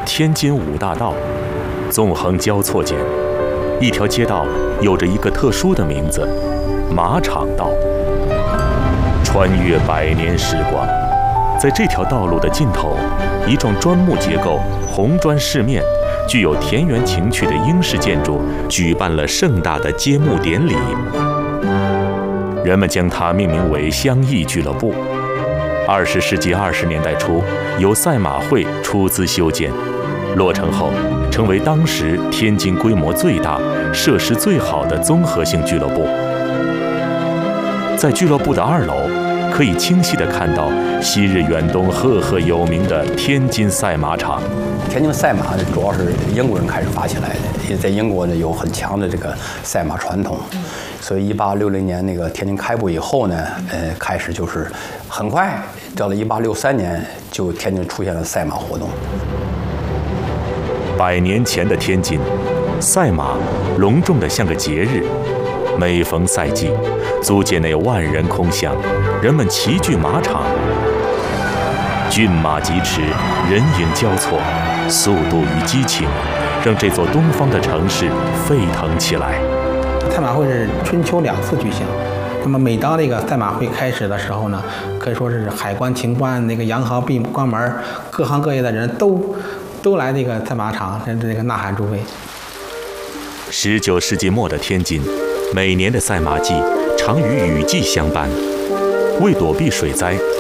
天津五大道，纵横交错间，一条街道有着一个特殊的名字——马场道。穿越100年时光，在这条道路的尽头，一幢砖木结构、红砖饰面、具有田园情趣的英式建筑举办了盛大的揭幕典礼。人们将它命名为乡艺俱乐部。20世纪20年代初，由赛马会出资修建，落成后成为当时天津规模最大、设施最好的综合性俱乐部。在俱乐部的2楼，可以清晰地看到昔日远东赫赫有名的天津赛马场。 天津赛马主要是英国人开始发起来的，因为在英国呢有很强的这个赛马传统，所以1860年那个天津开埠以后呢，开始就是很快到了1863年，就天津出现了赛马活动。 100年前的天津，赛马隆重得像个节日。每逢赛季，租界内万人空巷，人们齐聚马场。骏马疾驰，人影交错，速度与激情，让这座东方的城市沸腾起来。 赛马会是春秋2次举行。那么每当这个赛马会开始的时候呢，可以说是海关、情关、那个洋行闭关门，各行各业的人都来这个赛马场，这个呐喊助威。 19世纪末的天津，每年的赛马季常与雨季相伴。为躲避水灾，